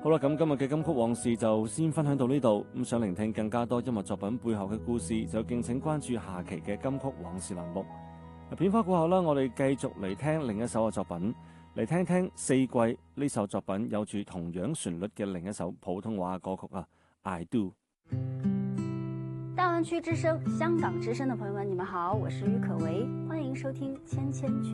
好啦，咁今日嘅金曲往事就先分享到呢度。咁想聆聽更加多音樂作品背後嘅故事，就敬請關注下期嘅金曲往事欄目。片花過後啦，我哋繼續嚟聽另一首嘅作品，嚟聽聽四季呢首作品有住同樣旋律嘅另一首普通話歌曲啊 ，I Do。 大灣區之聲、香港之聲的朋友們，你們好，我是郁可唯，歡迎收聽《千千阙》。